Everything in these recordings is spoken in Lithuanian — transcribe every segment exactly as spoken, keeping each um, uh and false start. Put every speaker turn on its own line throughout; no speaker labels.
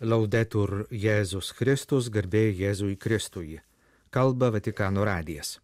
Laudetur Jėzus Kristus, garbė Jėzui Kristui. Kalba Vatikano radijas.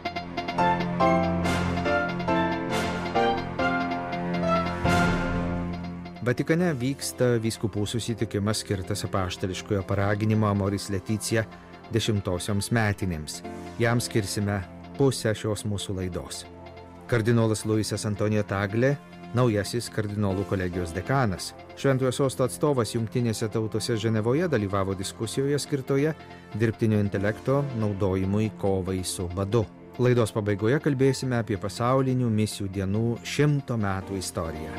Vatikane vyksta vyskupų susitikimas skirtas apaštališkojo paraginimo Amoris Laetitia dešimtosioms metinėms. Jam skirsime pusę šios mūsų laidos. Kardinolas Luisas Antonijo Tagle, naujasis kardinolų kolegijos dekanas, Šventojo Sosto atstovas Jungtinėse tautose Ženevoje, dalyvavo diskusijoje skirtoje dirbtinio intelekto naudojimui kovai su badu. Laidos pabaigoje kalbėsime apie pasaulinių misijų dienų šimto metų istoriją.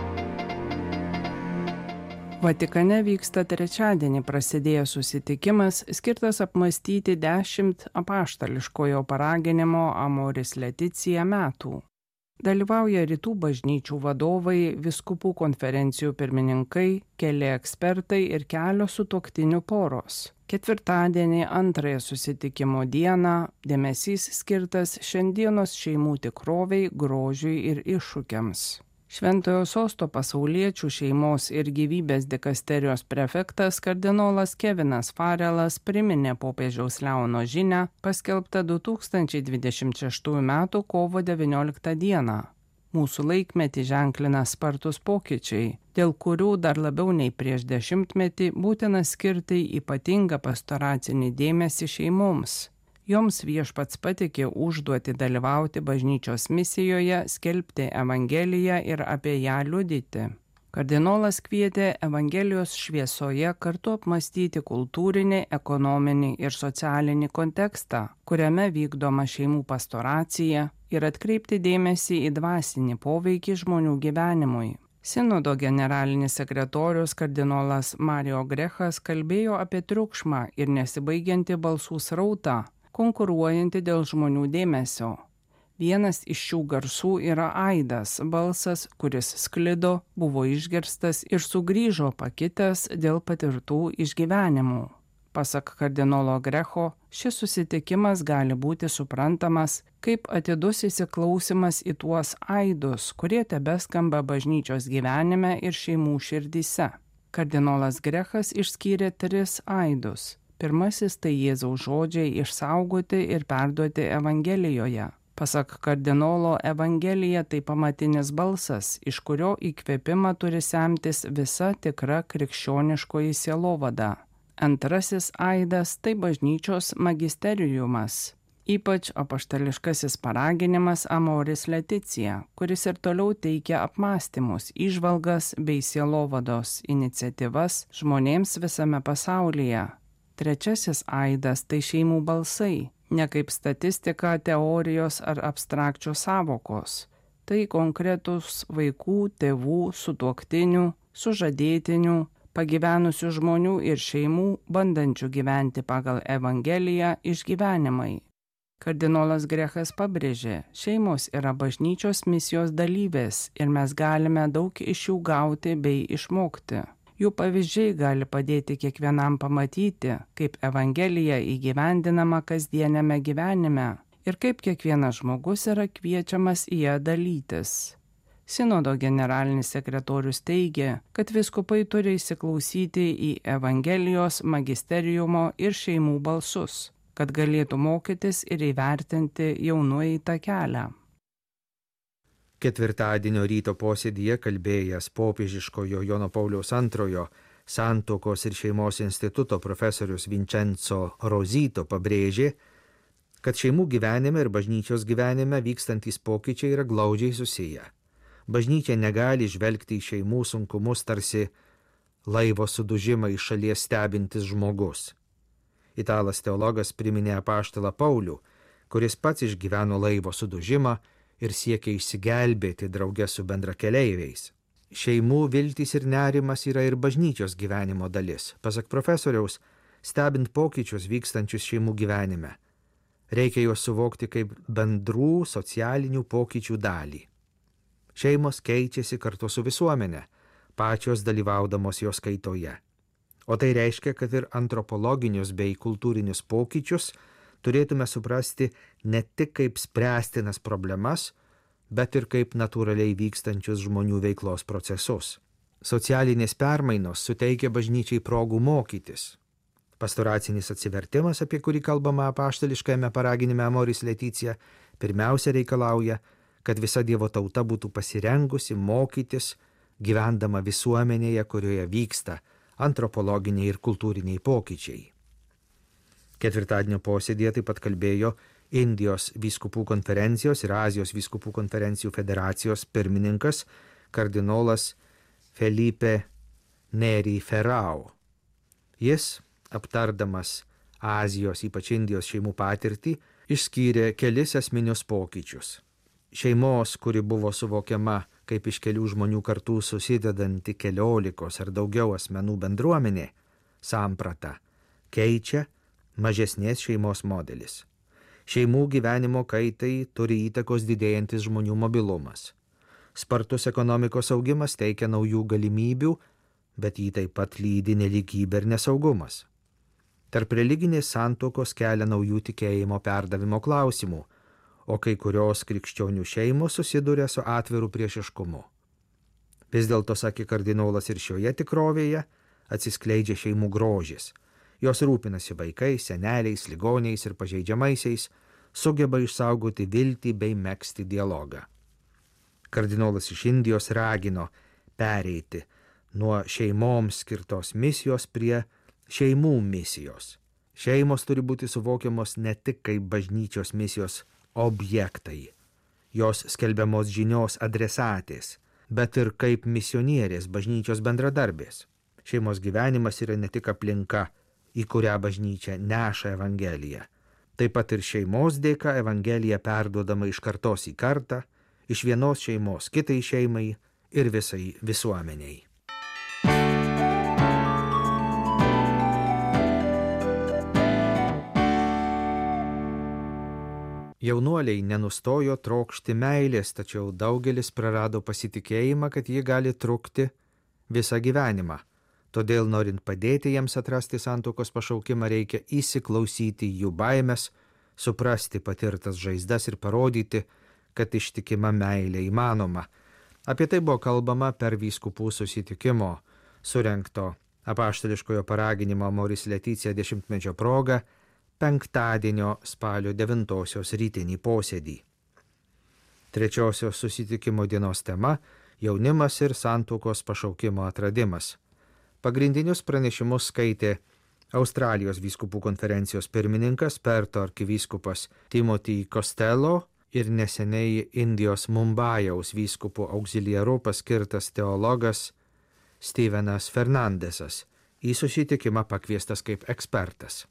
Vatikane vyksta trečiadienį prasidėjęs susitikimas skirtas apmąstyti dešimt apaštališkojo paraginimo Amoris Laetitia metų. Dalyvauja rytų bažnyčių vadovai, vyskupų konferencijų pirmininkai, keli ekspertai ir kelios sutuoktinių poros. Ketvirtadienį, antrąją susitikimo dieną, dėmesys skirtas šiandienos šeimų tikroviai, grožiui ir iššūkiams. Šventojo Sosto pasauliečių šeimos ir gyvybės dikasterijos prefektas kardinolas Kevinas Farelas priminė popiežiaus Leono žinią, paskelbtą du tūkstančiai dvidešimt šeštųjų metų kovo devynioliktą dieną. Mūsų laikmetį ženklina spartus pokyčiai, dėl kurių dar labiau nei prieš dešimtmetį būtina skirti ypatingą pastoracinį dėmesį šeimoms. Joms Viešpats patikė užduoti dalyvauti bažnyčios misijoje, skelbti Evangeliją ir apie ją liudyti. Kardinolas kvietė Evangelijos šviesoje kartu apmąstyti kultūrinį, ekonominį ir socialinį kontekstą, kuriame vykdoma šeimų pastoracija, ir atkreipti dėmesį į dvasinį poveikį žmonių gyvenimui. Sinodo generalinis sekretorius kardinolas Mario Grechas kalbėjo apie triukšmą ir nesibaigiantį balsų srautą, konkuruojantį dėl žmonių dėmesio. Vienas iš šių garsų yra aidas, balsas, kuris sklido, buvo išgirstas ir sugrįžo pakitęs dėl patirtų išgyvenimų. Pasak kardinolo Grecho, šis susitikimas gali būti suprantamas kaip atidus įsiklausimas į tuos aidus, kurie tebeskamba bažnyčios gyvenime ir šeimų širdyse. Kardinolas Grechas išskyrė tris aidus. Pirmasis tai Jėzaus žodžiai išsaugoti ir perduoti Evangelijoje. Pasak kardinolo, Evangelija tai pamatinis balsas, iš kurio įkvėpimą turi semtis visa tikra krikščioniškoji sielovada. Antrasis aidas tai bažnyčios magisteriumas, ypač apaštališkasis paraginimas Amoris Laetitia, kuris ir toliau teikia apmąstymus, įžvalgas bei sielovados iniciatyvas žmonėms visame pasaulyje. Trečiasis aidas tai šeimų balsai, ne kaip statistika, teorijos ar abstrakčios sąvokos. Tai konkretus vaikų, tėvų, sutuoktinių, sužadėtinių, pagyvenusių žmonių ir šeimų, bandančių gyventi pagal Evangeliją išgyvenimai. Kardinolas Grechas pabrėžė, šeimos yra bažnyčios misijos dalyvės ir mes galime daug iš jų gauti bei išmokti. Jų pavyzdžiai gali padėti kiekvienam pamatyti, kaip Evangelija įgyvendinama kasdieniame gyvenime ir kaip kiekvienas žmogus yra kviečiamas į ją dalytis. Sinodo generalinis sekretorius teigė, kad vyskupai turi įsiklausyti į Evangelijos, magisteriumo ir šeimų balsus, kad galėtų mokytis ir įvertinti jau nueitą kelią.
Ketvirtadienio ryto posėdyje kalbėjęs popiežiškojo Jono Pauliaus antrojo Santuokos ir šeimos instituto profesorius Vincenzo Rosito pabrėžė, kad šeimų gyvenime ir bažnyčios gyvenime vykstantys pokyčiai yra glaudžiai susiję. Bažnyčia negali žvelgti į šeimų sunkumus tarsi laivo sudužimą iš šalies stebintis žmogus. Italas teologas priminė apaštalą Paulių, kuris pats išgyveno laivo sudužimą ir siekia išsigelbėti drauge su bendrakeleiviais. Šeimų viltys ir nerimas yra ir bažnyčios gyvenimo dalis. Pasak profesoriaus, stebint pokyčius vykstančius šeimų gyvenime, reikia juos suvokti kaip bendrų socialinių pokyčių dalį. Šeimos keičiasi kartu su visuomenė, pačios dalyvaudamos jos kaitoje. O tai reiškia, kad ir antropologinius bei kultūrinius pokyčius turėtume suprasti ne tik kaip spręstinas problemas, bet ir kaip natūraliai vykstančius žmonių veiklos procesus. Socialinės permainos suteikia bažnyčiai progų mokytis. Pastoracinis atsivertimas, apie kurį kalbama apaštališkajame paraginime Amoris Laetitia, pirmiausia reikalauja, kad visa Dievo tauta būtų pasirengusi mokytis, gyvendama visuomenėje, kurioje vyksta antropologiniai ir kultūriniai pokyčiai. Ketvirtadienio posėdėje taip pat kalbėjo Indijos vyskupų konferencijos ir Azijos vyskupų konferencijų federacijos pirmininkas kardinolas Felipe Neri Ferrao. Jis, aptardamas Azijos, ypač Indijos šeimų patirtį, išskyrė kelis esminius pokyčius. Šeimos, kuri buvo suvokiama kaip iš kelių žmonių kartų susidedanti keliolikos ar daugiau asmenų bendruomenė, samprata, keičia mažesnės šeimos modelis. Šeimų gyvenimo kaitai turi įtakos didėjantis žmonių mobilumas. Spartus ekonomikos augimas teikia naujų galimybių, bet jį taip pat lydi nelygybė ir nesaugumas. Tarp religinės santuokos kelia naujų tikėjimo perdavimo klausimų, o kai kurios krikščionių šeimos susiduria su atviru priešiškumu. Vis dėlto, sakė kardinolas, ir šioje tikrovėje atsiskleidžia šeimų grožis. Jos rūpinasi vaikais, seneliais, ligoniais ir pažeidžiamaisiais, sugeba išsaugoti viltį bei megzti dialogą. Kardinolas iš Indijos ragino pereiti nuo šeimoms skirtos misijos prie šeimų misijos. Šeimos turi būti suvokiamos ne tik kaip bažnyčios misijos objektai, jos skelbiamos žinios adresatės, bet ir kaip misionierės bažnyčios bendradarbės. Šeimos gyvenimas yra ne tik aplinka, į kurią bažnyčia neša Evangeliją. Taip pat ir šeimos dėka Evangelija perduodama iš kartos į kartą, iš vienos šeimos kitai šeimai ir visai visuomeniai. Jaunuoliai nenustojo trokšti meilės, tačiau daugelis prarado pasitikėjimą, kad ji gali trukti visą gyvenimą. Todėl, norint padėti jiems atrasti santuokos pašaukimą, reikia įsiklausyti jų baimės, suprasti patirtas žaizdas ir parodyti, kad ištikima meilė įmanoma. Apie tai buvo kalbama per vyskupų susitikimo surengto apaštališkojo paraginimo Amoris Laetitia dešimtmečio proga penktadienio spalio devintosios rytinį posėdį. Trečiosios susitikimo dienos tema – jaunimas ir santuokos pašaukimo atradimas. Pagrindinius pranešimus skaitė Australijos vyskupų konferencijos pirmininkas, Perto arkivyskupas Timothy Costello ir neseniai Indijos Mumbajaus vyskupų auxiliaru paskirtas teologas Stevenas Fernandesas, į susitikimą pakviestas kaip ekspertas.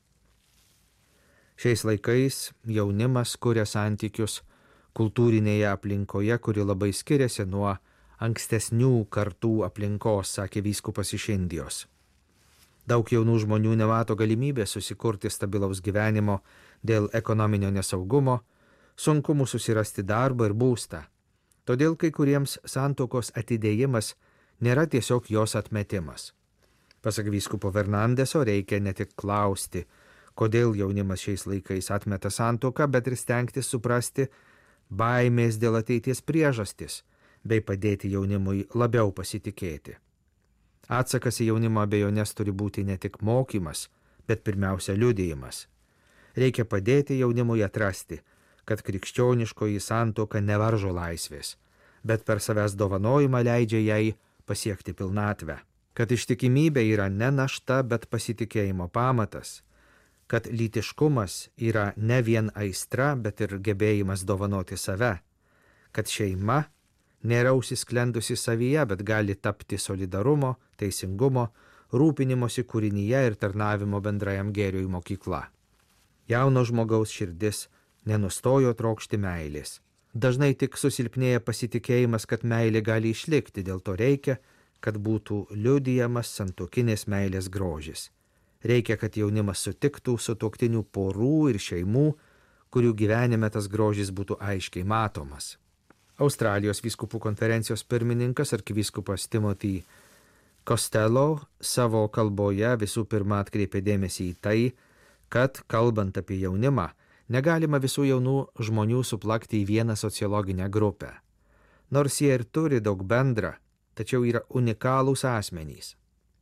Šiais laikais jaunimas kuria santykius kultūrinėje aplinkoje, kuri labai skiriasi nuo ankstesnių kartų aplinkos, sakė vyskupas iš Indijos. Daug jaunų žmonių nemato galimybės susikurti stabilaus gyvenimo dėl ekonominio nesaugumo, sunkumų susirasti darbą ir būstą. Todėl kai kuriems santuokos atidėjimas nėra tiesiog jos atmetimas. Pasak vyskupo Fernandeso, reikia ne tik klausti, kodėl jaunimas šiais laikais atmeta santuoką, bet ir stengtis suprasti baimės dėl ateities priežastis, bei padėti jaunimui labiau pasitikėti. Atsakas į jaunimo abejonės turi būti ne tik mokymas, bet pirmiausia liudijimas. Reikia padėti jaunimui atrasti, kad krikščioniškoji santuoka nevaržo laisvės, bet per savęs dovanojimą leidžia jai pasiekti pilnatvę. Kad ištikimybė yra ne našta, bet pasitikėjimo pamatas. Kad lytiškumas yra ne vien aistra, bet ir gebėjimas dovanoti save. Kad šeima nėra užsisklendusi savyje, bet gali tapti solidarumo, teisingumo, rūpinimosi kūrinyje ir tarnavimo bendrajam gėriui mokykla. Jauno žmogaus širdis nenustojo trokšti meilės. Dažnai tik susilpnėja pasitikėjimas, kad meilė gali išlikti, dėl to reikia, kad būtų liudijamas santuokinės meilės grožis. Reikia, kad jaunimas sutiktų sutuoktinių porų ir šeimų, kurių gyvenime tas grožis būtų aiškiai matomas. Australijos vyskupų konferencijos pirmininkas arkivyskupas Timothy Costello savo kalboje visų pirma atkreipė dėmesį į tai, kad, kalbant apie jaunimą, negalima visų jaunų žmonių suplakti į vieną sociologinę grupę. Nors jie ir turi daug bendra, tačiau yra unikalūs asmenys.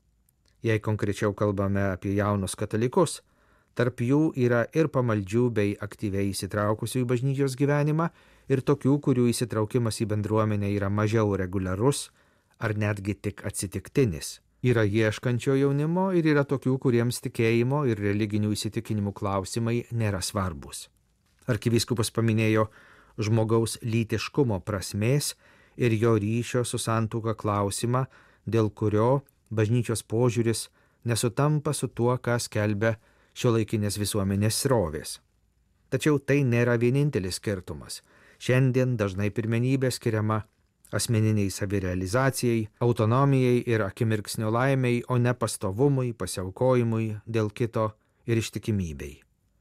Jei konkrečiau kalbame apie jaunus katalikus, tarp jų yra ir pamaldžių bei aktyviai įsitraukusių į bažnyčios gyvenimą, ir tokių, kurių įsitraukimas į bendruomenę yra mažiau reguliarus ar netgi tik atsitiktinis. Yra ieškančio jaunimo ir yra tokių, kuriems tikėjimo ir religinių įsitikinimų klausimai nėra svarbus. Arkivyskupas paminėjo žmogaus lytiškumo prasmės ir jo ryšio su santuoka klausimą, dėl kurio bažnyčios požiūris nesutampa su tuo, ką skelbia šiuolaikinės visuomenės srovės. Tačiau tai nėra vienintelis skirtumas. Šiandien dažnai pirmenybė skiriama asmeniniai savirealizacijai, autonomijai ir akimirksnio laimei, o ne pastovumui, pasiaukojimui dėl kito ir ištikimybei.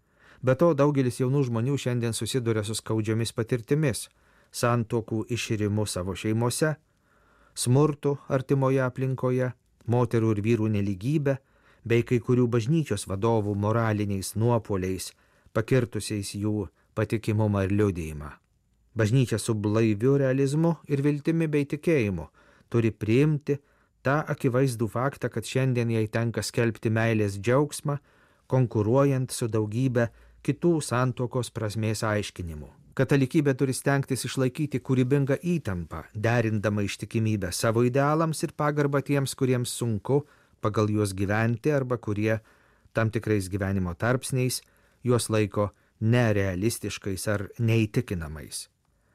Be to, daugelis jaunų žmonių šiandien susiduria su skaudžiomis patirtimis, santuokų iširimu savo šeimose, smurtu artimoje aplinkoje, moterų ir vyrų nelygybę, bei kai kurių bažnyčios vadovų moraliniais nuopuoliais, pakirtusiais jų patikimumą ir liudijimą. Bažnyčia su blaiviu realizmu ir viltimi bei tikėjimu turi priimti tą akivaizdų faktą, kad šiandien jai tenka skelbti meilės džiaugsmą, konkuruojant su daugybė kitų santuokos prasmės aiškinimų. Katalikybė turi stengtis išlaikyti kūrybingą įtampą, derindama ištikimybę savo idealams ir pagarbą tiems, kuriems sunku pagal juos gyventi arba kurie tam tikrais gyvenimo tarpsniais juos laiko nerealistiškais ar neįtikinamais.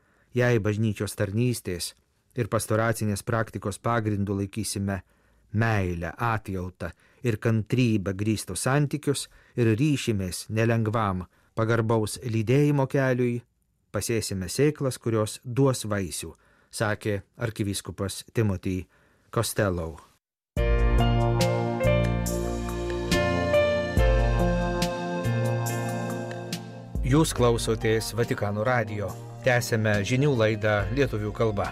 Jei bažnyčios tarnystės ir pastoracinės praktikos pagrindų laikysime meilę, atjautą ir kantrybę grįstus santykius ir ryšimės nelengvam pagarbaus lydėjimo keliui, pasėsime sėklas, kurios duos vaisių, sakė arkivyskupas Timothy Costello. Jūs klausotės Vatikano radijo. Tęsėme žinių laidą lietuvių kalba.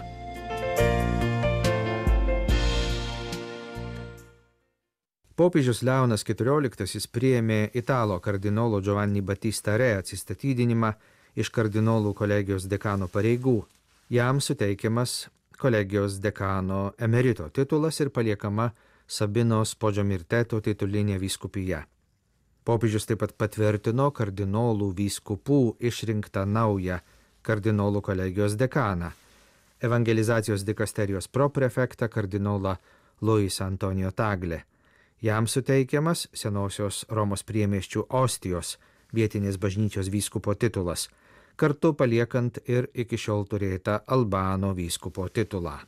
Popiežius Leonas keturioliktasis priėmė italo kardinolo Giovanni Battista Re atsistatydinimą iš kardinolų kolegijos dekano pareigų. Jam suteikiamas kolegijos dekano emerito titulas ir paliekama Sabinos Podžiomirteto titulinė vyskupija. Popiežius taip pat patvirtino kardinolų vyskupų išrinktą naują kardinolų kolegijos dekaną, evangelizacijos dikasterijos proprefektą kardinolą Luis Antonio Tagle. Jam suteikiamas senosios Romos priemiesčių Ostijos vietinės bažnyčios vyskupo titulas, kartu paliekant ir iki šiol turėtą Albano vyskupo titulą.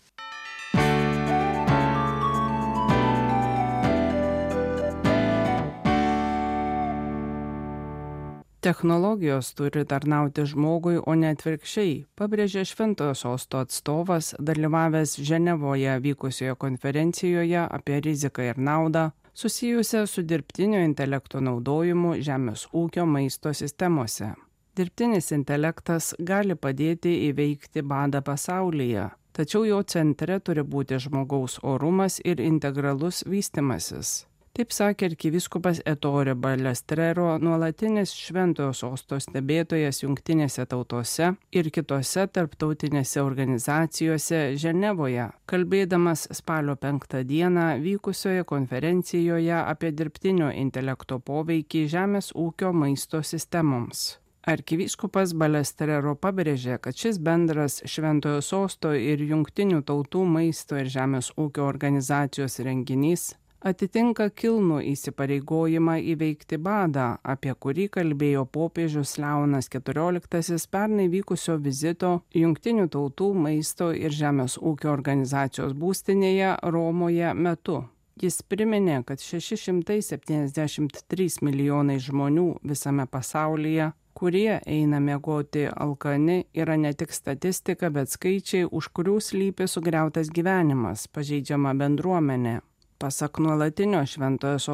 Technologijos turi tarnauti žmogui, o ne atvirkščiai, pabrėžė Šventojo Sosto atstovas, dalyvavęs Ženevoje vykusioje konferencijoje apie riziką ir naudą, susijusią su dirbtinio intelekto naudojimu žemės ūkio maisto sistemose. Dirbtinis intelektas gali padėti įveikti badą pasaulyje, tačiau jo centre turi būti žmogaus orumas ir integralus vystimasis. Taip sakė arkivyskupas Ettore Balestrero, nuolatinis Šventojo Sosto stebėtojas Jungtinėse tautose ir kitose tarptautinėse organizacijose Ženevoje, kalbėdamas spalio penktą dieną vykusioje konferencijoje apie dirbtinio intelekto poveikį žemės ūkio maisto sistemoms. Arkivyskupas Balestrero pabrėžė, kad šis bendras Šventojo Sosto ir Jungtinių tautų maisto ir žemės ūkio organizacijos renginys atitinka kilnų įsipareigojimą įveikti badą, apie kurį kalbėjo popiežius Leonas keturioliktasis pernai vykusio vizito Jungtinių tautų maisto ir žemės ūkio organizacijos būstinėje Romoje metu. Jis priminė, kad šeši šimtai septyniasdešimt trys milijonai žmonių visame pasaulyje, kurie eina miegoti alkani, yra ne tik statistika, bet skaičiai, už kurių slypi sugriautas gyvenimas, pažeidžiama bendruomenė. Pasak nuolatinio Šventojo